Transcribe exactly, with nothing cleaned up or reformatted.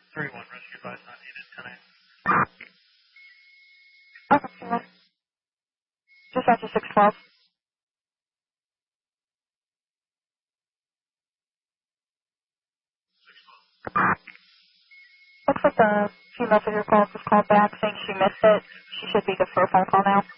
three one, rescue advice not needed, ten eight. Okay, just after six twelve. Looks like the female figure call just called back saying she missed it. She should be good for a phone call now.